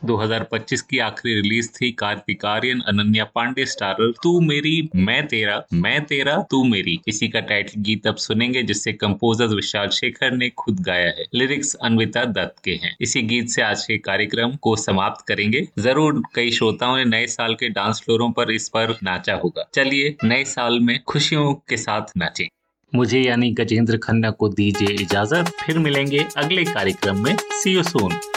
2025 की आखिरी रिलीज थी कार्तिक आर्यन अनन्या पांडे स्टारर तू मेरी मैं तेरा तू मेरी। इसी का टाइटल गीत अब सुनेंगे, जिससे कंपोजर विशाल शेखर ने खुद गाया है। लिरिक्स अन्विता दत्त के हैं। इसी गीत से आज के कार्यक्रम को समाप्त करेंगे। जरूर कई श्रोताओं ने नए साल के डांस फ्लोरों पर इस पर नाचा होगा। चलिए नए साल में खुशियों के साथ नाचें। मुझे यानी गजेंद्र खन्ना को दीजिए इजाजत, फिर मिलेंगे अगले कार्यक्रम में। सी यू सून।